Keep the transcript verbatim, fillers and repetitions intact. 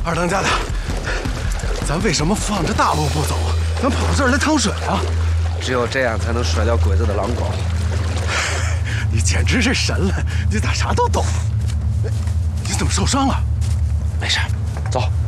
二当家的，咱为什么放着大路不走，咱跑到这儿来趟水啊？ 只有这样才能甩掉鬼子的狼狗。 你简直是神了，你咋啥都懂？你怎么受伤了？ 没事，走。